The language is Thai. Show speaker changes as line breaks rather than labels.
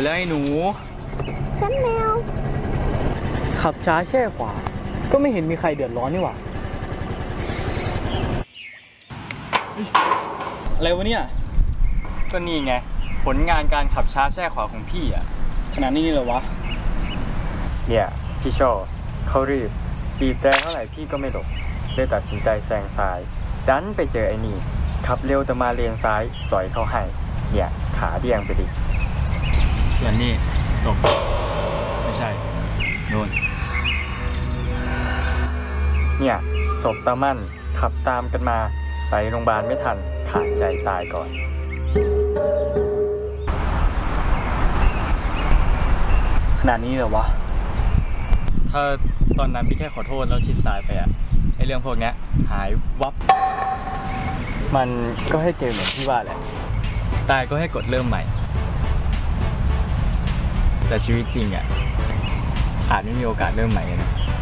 แล้วไอ้หนู
ฉันแมว
ขับช้าแช่ขวาก็ไม่เห็นมีใครเดือดร้อนนี่หว่าอะไรวะเนี่ยก็นี่ไงผลงานการขับช้าแช่ขวาของพี่อ่ะขนาดนี้เหรอวะ
เนี่ยพี่โชว์เขารีบบีบแตรเท่าไหร่พี่ก็ไม่หลบเลยตัดสินใจแซงซ้ายดันไปเจอไอ้นี่ขับเร็วแต่มาเลนซ้ายสอยเขาให้เนี่ยขาเดี่ยงไปดิ
ส่วนนี้ศพไม่ใช่โน่น
เนี่ยศพตามั่นขับตามกันมาไปโรงพยาบาลไม่ทันขาดใจตายก่อน
ขนาดนี้เหรอวะถ้าตอนนั้นพี่แค่ขอโทษแล้วชิดซ้ายไปอะไอเรื่องพวกนี้หายวับมันก็ให้เกมเหมือนที่ว่าแหละตายก็ให้กดเริ่มใหม่แต่ชีวิตจริงอะอาจไม่มีโอกาสเริ่มใหม่เลยนะ